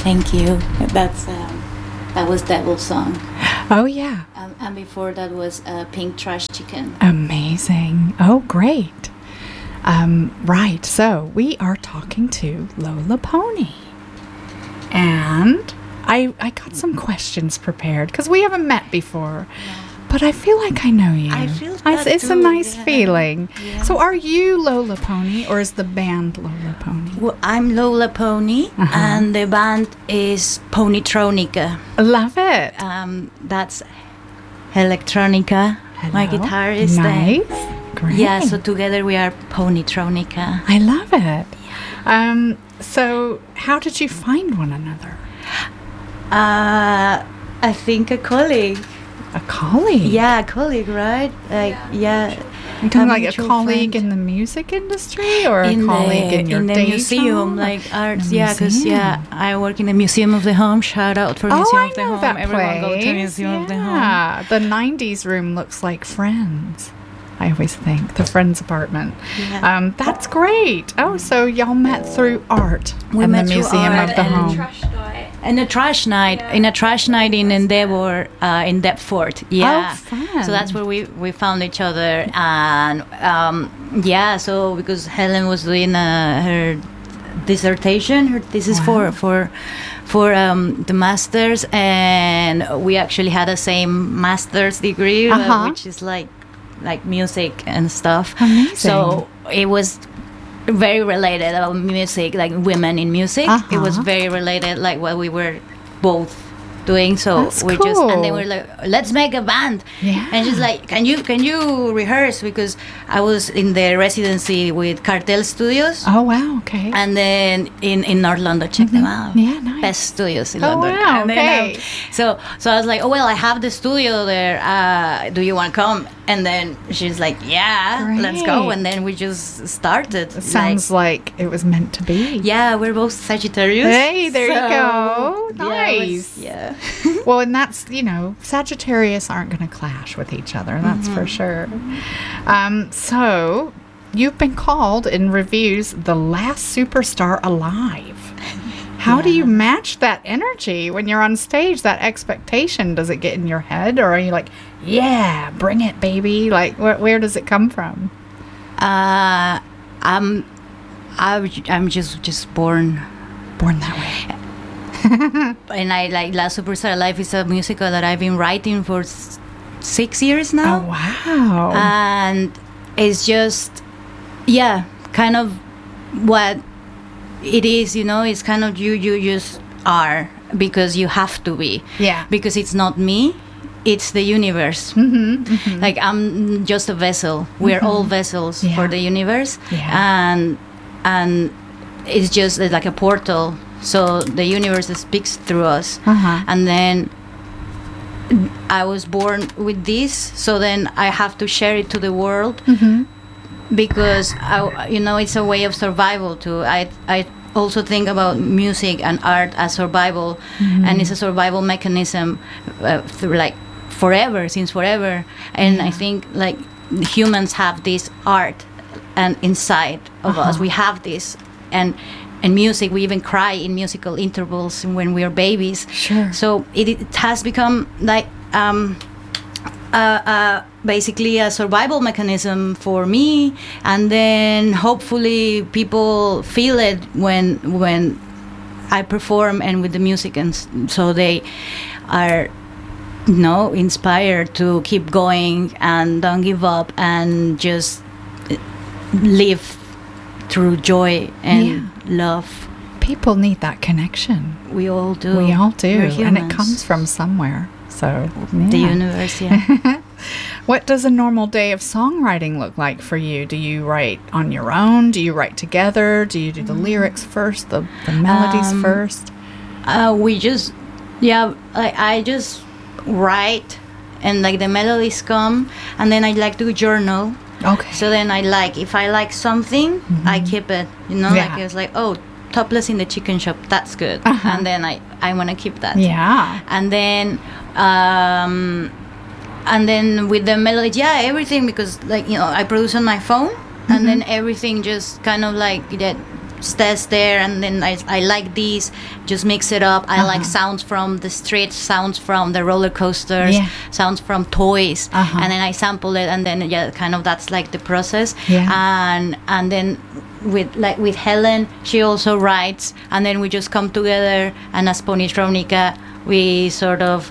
Thank you. That was Devil Song. Oh, yeah. And before that was Pink Trash Chicken. Amazing. Oh, great. Right. So we are talking to Lola Pony. And I got some questions prepared because we haven't met before. Yeah. But I feel like I know you. I feel that It's a too, nice yeah. feeling. Yeah. So are you Lola Pony or is the band Lola Pony? Well, I'm Lola Pony, and the band is Ponytronica. Love it. That's electronica. My Hello. guitar is nice. Great. Yeah, so together we are Ponytronica. I love it. So how did you find one another? I think a colleague. A colleague? Yeah, a colleague, right? Like, yeah. You're talking like a mutual colleague friend. in the music industry or a colleague in your the day museum, job? like arts. The Yeah, because museum. I work in the Museum of the Home. Shout out for Oh, Museum I of the know Home. that Everyone go to place. Museum of the Home. Yeah, the 90s room looks like Friends. I always think the Friends apartment. Yeah. That's great. Oh, so y'all met through art We in the met through Museum art of the and Home. Trash night. And a trash night, in a trash night in Endeavour, in Deptford. Yeah. Oh, fun. So that's where we found each other, and yeah. So because Helen was doing her dissertation, her thesis Wow. for the masters, and we actually had the same master's degree, which is like music and stuff. Amazing. So it was very related about music, like women in music. It was very related, like what we were both doing. So That's we just, and they cool. were like, let's make a band. Yeah. And she's like, can you rehearse? Because I was in the residency with Cartel Studios. Oh, wow. Okay. And then in North London, check them out. Yeah, nice. Best studios in Oh, London. wow, And then, okay. so I was like, oh well, I have the studio there. Do you want to come? And then she's like, yeah, let's go. Great. And then we just started. It sounds like it was meant to be. Yeah, we're both Sagittarius. Hey, there you so, go. yeah, it Nice. was- Yeah. Well, and that's, Sagittarius aren't going to clash with each other. That's for sure. So, you've been called in reviews the last superstar alive. How do you match that energy when you're on stage, that expectation? Does it get in your head? Or are you like, yeah, bring it, baby? Like, where does it come from? I'm just born. Born that way. And I like Last Superstar Alive is a musical that I've been writing for 6 years now. Oh, wow. And it's just kind of what it is, it's kind of you just are, because you have to be, Yeah. because it's not me, it's the universe. Like I'm just a vessel. We're all vessels Yeah. for the universe. Yeah. And it's just like a portal, so the universe speaks through us. And then I was born with this, so then I have to share it to the world, because it's a way of survival too. I also think about music and art as survival, and it's a survival mechanism through like since forever. And I think like humans have this art and inside of us. We have this, and music, we even cry in musical intervals when we are babies. Sure. So it has become like basically a survival mechanism for me, and then hopefully people feel it when I perform and with the music, and so they are inspired to keep going and don't give up and just live through joy and love. People need that connection. We all do. We all do. We're And it humans. comes from somewhere. So, The yeah. universe, yeah. What does a normal day of songwriting look like for you? Do you write on your own? Do you write together? Do you do the lyrics first, the melodies first? We just, I just write, and like the melodies come, and then I like to journal. Okay. So then if I like something, I keep it, Yeah. like it's like, oh, topless in the chicken shop, that's good. And then I want to keep that. Yeah. And then with the melody, everything, because I produce on my phone, and then everything just kind of like that test there, and then I like these, just mix it up. I like sounds from the street, sounds from the roller coasters, sounds from toys, and then I sample it, and then kind of that's like the process. And then with Helen, she also writes, and then we just come together, and as Ponytronica, we sort of